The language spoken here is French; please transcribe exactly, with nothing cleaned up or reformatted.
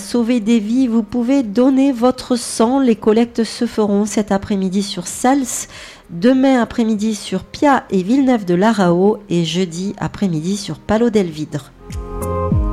sauver des vies, vous pouvez donner votre sang. Les collectes se feront cet après-midi sur Sals, demain après-midi sur Pia et Villeneuve de Larao et jeudi après-midi sur Palau del Vidre.